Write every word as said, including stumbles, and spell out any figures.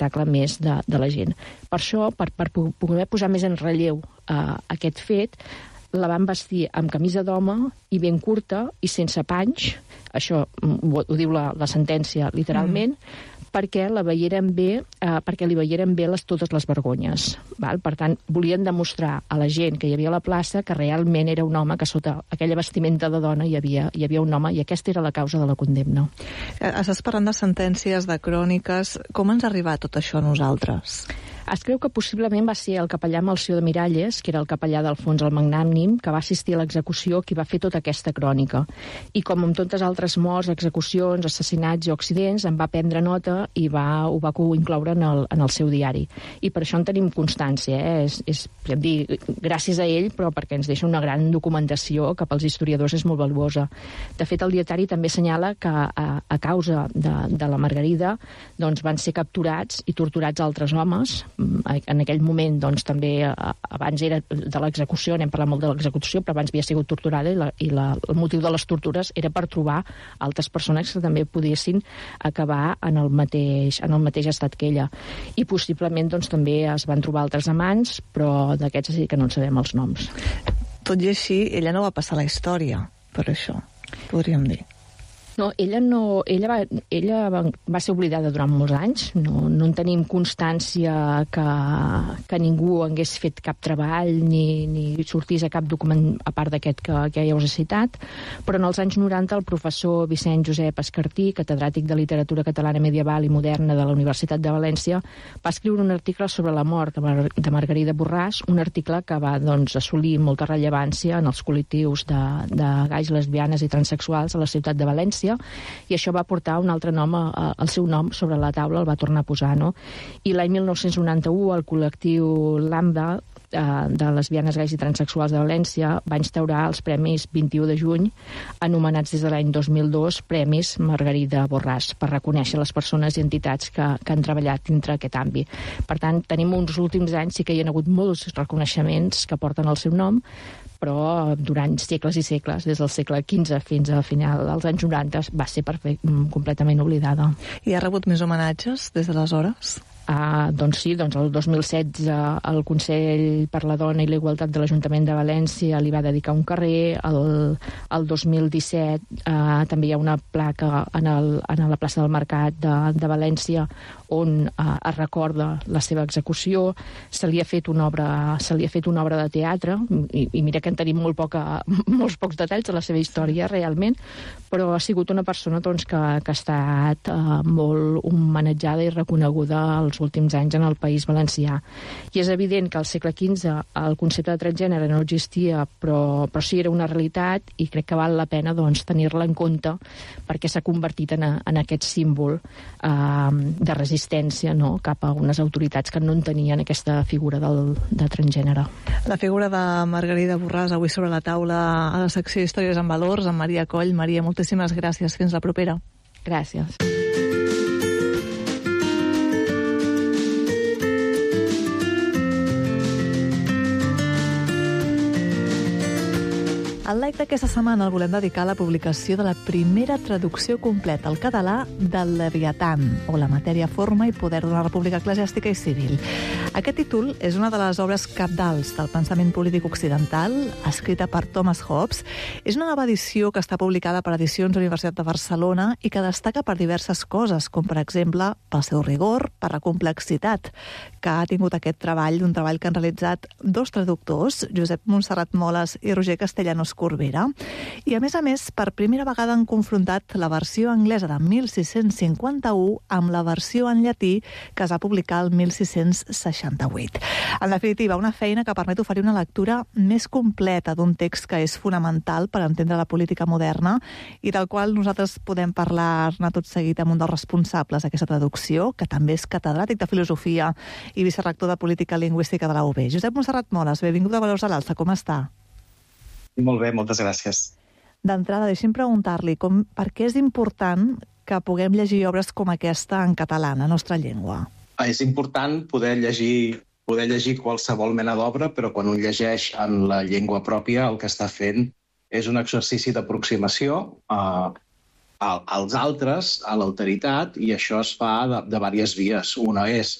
espectacle més de, de la gent. Per això, per, per poder posar més en relleu uh, aquest fet, la van vestir amb camisa d'home i ben curta i sense panys, això ho, ho diu la, la sentència literalment, mm. perquè la veieren bé, eh, perquè li veieren bé les, totes les vergonyes. Val? Per tant, volien demostrar a la gent que hi havia a la plaça que realment era un home, que sota aquella vestimenta de dona hi havia, hi havia un home, i aquesta era la causa de la condemna. Estàs parlant de sentències, de cròniques. Com ens ha arribat tot això a nosaltres? Es creu que possiblement va ser el capellà Melcior de Miralles, que era el capellà d'Alfons el Magnànim, que va assistir a l'execució, qui va fer tota aquesta crònica. I com amb tantes altres morts, execucions, assassinats i accidents, en va prendre nota i va, ho va incloure en el, en el seu diari. I per això en tenim constància. Eh? És, és, podem dir, gràcies a ell, però perquè ens deixa una gran documentació que pels historiadors és molt valuosa. De fet, el dietari també assenyala que a, a causa de, de la Margarida doncs, van ser capturats i torturats altres homes. En aquell moment, doncs, també abans era de l'execució, n'hem parlat molt de l'execució, però abans havia sigut torturada i, la, i la, el motiu de les tortures era per trobar altres persones que també poguessin acabar en el mateix, en el mateix estat que ella. I possiblement doncs, també es van trobar altres amants, però d'aquests sí que no en sabem els noms. Tot i així, ella no va passar la història per això, podríem dir. No, ella, no, ella, va, ella va, va ser oblidada durant molts anys. No, no en tenim constància que, que ningú hagués fet cap treball ni, ni sortís a cap document, a part d'aquest que, que ja us he citat. Però en els anys noranta el professor Vicent Josep Escartí, catedràtic de literatura catalana medieval i moderna de la Universitat de València, va escriure un article sobre la mort de, Mar de Margarida Borràs, un article que va doncs, assolir molta rellevància en els col·lectius de, de gais, lesbianes i transexuals a la ciutat de València, i això va portar un altre nom, el seu nom sobre la taula, el va tornar a posar, no? I l'any mil nou-cents noranta-u el col·lectiu Lambda de lesbianes, gais i transexuals de València va instaurar els Premis vint-i-u de juny, anomenats des de l'any dos mil dos Premis Margarida Borràs, per reconèixer les persones i entitats que, que han treballat dintre aquest àmbit. Per tant, tenim uns últims anys, sí que hi ha hagut molts reconeixements que porten el seu nom, però durant segles i segles, des del segle quinze fins a final dels anys noranta, va ser perfect, completament oblidada. I ha rebut més homenatges des d'aleshores? Uh, doncs sí, doncs el dos mil setze el Consell per la Dona i la Igualtat de l'Ajuntament de València li va dedicar un carrer, el, el dos mil disset uh, també hi ha una placa en, el, en la plaça del Mercat de, de València on uh, es recorda la seva execució. Se li ha fet una obra, se li ha fet una obra de teatre i, i mira que en tenim molt poca, molts pocs detalls de la seva història realment, però ha sigut una persona doncs, que, que ha estat uh, molt homenatjada i reconeguda als últims anys en el País Valencià. I és evident que al segle quinze el concepte de transgènere no existia, però, però sí era una realitat, i crec que val la pena doncs, tenir-la en compte perquè s'ha convertit en, a, en aquest símbol eh, de resistència, no?, cap a unes autoritats que no entenien aquesta figura del, de transgènere. La figura de Margarida Borràs avui sobre la taula a la secció Històries en Valors, amb Maria Coll. Maria, moltíssimes gràcies. Fins la propera. Gràcies. El like d'aquesta setmana el volem dedicar a la publicació de la primera traducció completa al català del Leviatán, o la matèria, forma i poder d'una república eclesiàstica i civil. Aquest títol és una de les obres cabdals del pensament polític occidental, escrita per Thomas Hobbes. És una nova edició que està publicada per Edicions Universitat de Barcelona i que destaca per diverses coses, com per exemple pel seu rigor, per la complexitat que ha tingut aquest treball, un treball que han realitzat dos traductors, Josep Montserrat Moles i Roger Castellanos Corbera, i a més a més per primera vegada han confrontat la versió anglesa de mil sis-cents cinquanta-u amb la versió en llatí que es va publicar el mil sis-cents seixanta-vuit. En definitiva, una feina que permet oferir una lectura més completa d'un text que és fonamental per entendre la política moderna i del qual nosaltres podem parlar-ne tot seguit amb un dels responsables d'aquesta traducció, que també és catedràtic de filosofia i vicerrector de política lingüística de la U B. Josep Montserrat Moles, benvingut a Valors a l'Alça, com està? Molt bé, moltes gràcies. D'entrada, deixi'm preguntar-li com, per què és important que puguem llegir obres com aquesta en català, en la nostra llengua? És important poder llegir, poder llegir qualsevol mena d'obra, però quan un llegeix en la llengua pròpia el que està fent és un exercici d'aproximació a, als altres, a l'alteritat, i això es fa de, de diverses vies. Una és